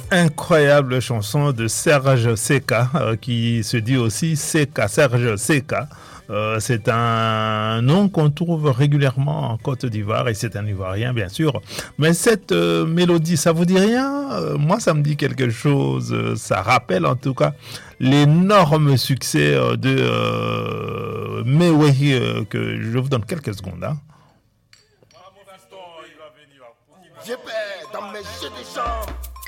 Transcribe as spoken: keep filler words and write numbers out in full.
incroyable chanson de Serge Seka, euh, qui se dit aussi Seka, Serge Seka. Euh, c'est un nom qu'on trouve régulièrement en Côte d'Ivoire et c'est un Ivoirien bien sûr. Mais cette euh, mélodie, ça vous dit rien? euh, Moi, ça me dit quelque chose. euh, Ça rappelle en tout cas l'énorme succès euh, de euh, Mewehi euh, que je vous donne quelques secondes. Hein. J'ai peur dans mes jeux de chants.